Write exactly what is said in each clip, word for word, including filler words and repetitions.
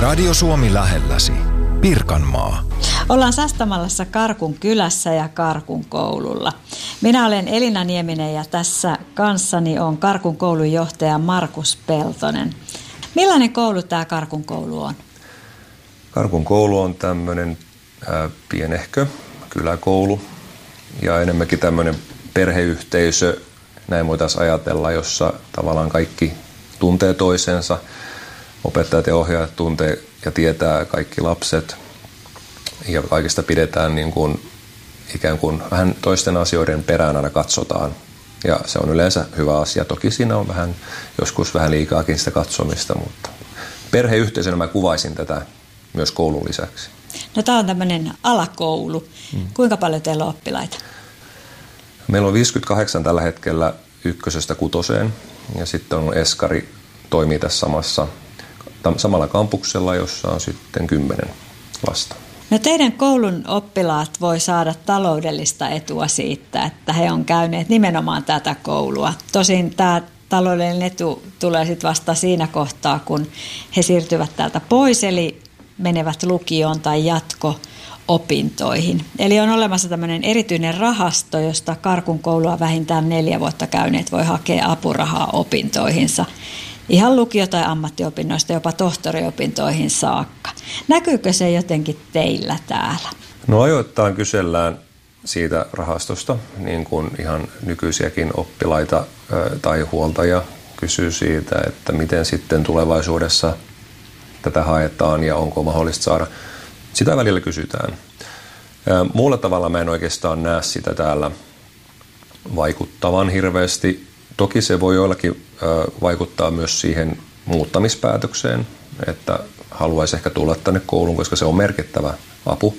Radio Suomi lähelläsi. Pirkanmaa. Ollaan Sastamalassa Karkun kylässä ja Karkun koululla. Minä olen Elina Nieminen ja tässä kanssani on Karkun koulun johtaja Markus Peltonen. Millainen koulu tämä Karkun koulu on? Karkun koulu on tämmöinen äh, pienehkö kyläkoulu ja enemmänkin tämmöinen perheyhteisö, näin voitaisiin ajatella, jossa tavallaan kaikki tuntee toisensa. Opettajat ja ohjaajat tuntee ja tietää kaikki lapset ja kaikista pidetään niin kuin, ikään kuin vähän toisten asioiden perään aina katsotaan. Ja se on yleensä hyvä asia. Toki siinä on vähän, joskus vähän liikaakin sitä katsomista, mutta perheyhteisönä mä kuvaisin tätä myös koulun lisäksi. No tämä on tämmöinen alakoulu. Hmm. Kuinka paljon teillä on oppilaita? Meillä on viisikymmentäkahdeksan tällä hetkellä ykkösestä kutoseen ja sitten on eskari toimii tässä samassa, samalla kampuksella, jossa on sitten kymmenen lasta. No teidän koulun oppilaat voi saada taloudellista etua siitä, että he on käyneet nimenomaan tätä koulua. Tosin tämä taloudellinen etu tulee sitten vasta siinä kohtaa, kun he siirtyvät täältä pois, eli menevät lukioon tai jatko-opintoihin. Eli on olemassa tämmöinen erityinen rahasto, josta Karkun koulua vähintään neljä vuotta käyneet voi hakea apurahaa opintoihinsa. Ihan lukio- tai ammattiopinnoista, jopa tohtoriopintoihin saakka. Näkyykö se jotenkin teillä täällä? No ajoittain kysellään siitä rahastosta, niin kuin ihan nykyisiäkin oppilaita tai huoltajia kysyy siitä, että miten sitten tulevaisuudessa tätä haetaan ja onko mahdollista saada. Sitä välillä kysytään. Muulla tavalla mä en oikeastaan näe sitä täällä vaikuttavan hirveästi. Toki se voi joillakin vaikuttaa myös siihen muuttamispäätökseen, että haluaisi ehkä tulla tänne kouluun, koska se on merkittävä apu.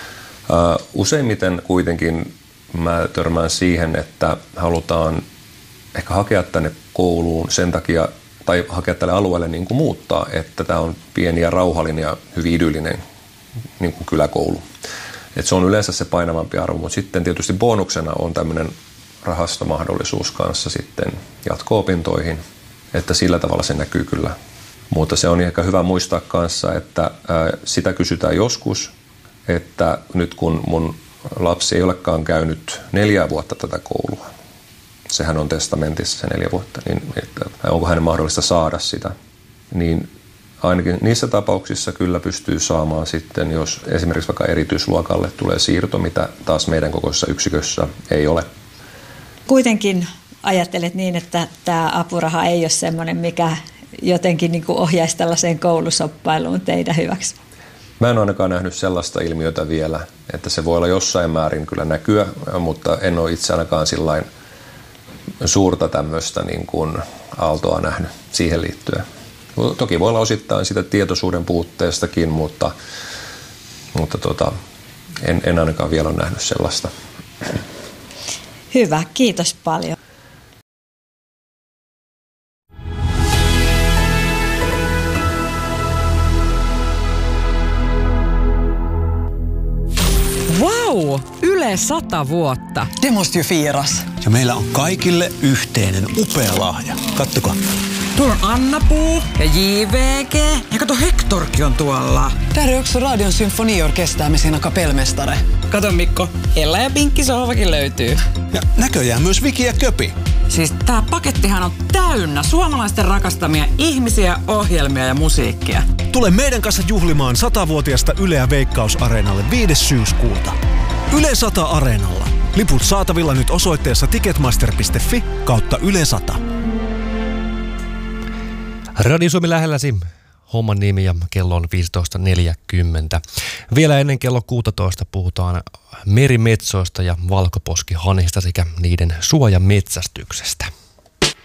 Useimmiten kuitenkin mä törmään siihen, että halutaan ehkä hakea tänne kouluun sen takia, tai hakea tälle alueelle niin kuin muuttaa, että tämä on pieni ja rauhallinen ja hyvin idyllinen niin kuin kyläkoulu. Et se on yleensä se painavampi arvo, mutta sitten tietysti bonuksena on tämmöinen rahastomahdollisuus kanssa sitten jatko-opintoihin, että sillä tavalla se näkyy kyllä. Mutta se on ehkä hyvä muistaa kanssa, että ää, sitä kysytään joskus, että nyt kun mun lapsi ei olekaan käynyt neljä vuotta tätä koulua, sehän on testamentissa se neljä vuotta, niin että onko hänen mahdollista saada sitä, niin ainakin niissä tapauksissa kyllä pystyy saamaan sitten, jos esimerkiksi vaikka erityisluokalle tulee siirto, mitä taas meidän kokoisessa yksikössä ei ole. Kuitenkin ajattelet niin, että tämä apuraha ei ole semmoinen, mikä jotenkin niin kuin ohjaisi tällaiseen koulusoppailuun teidän hyväksi. Mä en ainakaan nähnyt sellaista ilmiötä vielä, että se voi olla jossain määrin kyllä näkyä, mutta en ole itse ainakaan sillain suurta tämmöistä niin kuin aaltoa nähnyt siihen liittyen. Toki voi olla osittain sitä tietoisuuden puutteestakin, mutta, mutta tota, en, en ainakaan vielä ole nähnyt sellaista. Hyvä, kiitos paljon. Wow! Yle sata vuotta. Det måste ju firas. Ja meillä on kaikille yhteinen upea lahja. Kattokaa. Tuolla on Anna-Puu ja J V G. Ja kato, Hectorkin on tuolla. Där är också Radion symfoniorkester med sina kapellmästare. Kato Mikko, Ella ja Pinkki sohvakin löytyy. Ja näköjään myös Viki ja Köpi. Siis tää pakettihan on täynnä suomalaisten rakastamia ihmisiä, ohjelmia ja musiikkia. Tule meidän kanssa juhlimaan satavuotiasta Yleä Veikkaus-areenalle viides syyskuuta. Yle sata Areenalla. Liput saatavilla nyt osoitteessa ticketmaster piste fi kautta Yle sata. Radio Suomi lähelläsi. Homman nimi ja kello on viisitoista neljäkymmentä. Vielä ennen kello kuusitoista puhutaan merimetsoista ja valkoposkihanhista sekä niiden suojametsästyksestä.